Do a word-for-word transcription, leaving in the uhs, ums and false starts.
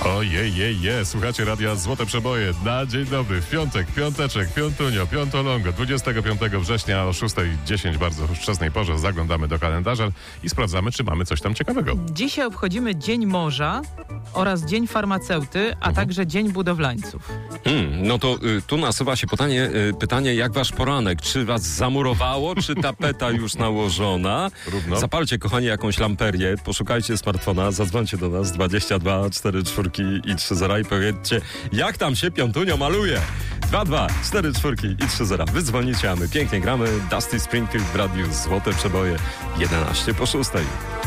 Ojej, jej, je. Słuchacie radia Złote Przeboje. Na dzień dobry, w piątek, piąteczek, piątunio, piątolongo, dwudziestego piątego września o szósta dziesięć, bardzo wczesnej porze zaglądamy do kalendarza i sprawdzamy, czy mamy coś tam ciekawego. Dzisiaj obchodzimy Dzień Morza oraz Dzień Farmaceuty, a mhm. także Dzień Budowlańców. Hmm, no to y, tu nasuwa się pytanie, y, pytanie, jak wasz poranek? Czy was zamurowało, czy tapeta już nałożona? Równo. Zapalcie, kochani, jakąś lamperię, poszukajcie smartfona, zadzwońcie do nas dwadzieścia dwa cztery cztery i trzy zera i powiedzcie, jak tam się piątunio maluje. dwa dwa cztery cztery i trzy zera. Wy dzwonicie, a my pięknie gramy. Dusty Springfield w radiu Złote Przeboje. jedenaście po szóstej.